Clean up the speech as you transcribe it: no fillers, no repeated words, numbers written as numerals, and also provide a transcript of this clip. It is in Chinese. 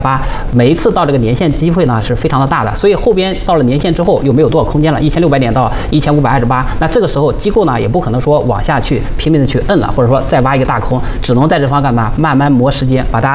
每一次到这个年线机会呢是非常的大的，所以后边到了年线之后又没有多少空间了，1600点到1528，那这个时候机构呢也不可能说往下去拼命的去摁了，或者说再挖一个大空，只能在这方干嘛，慢慢磨时间，把它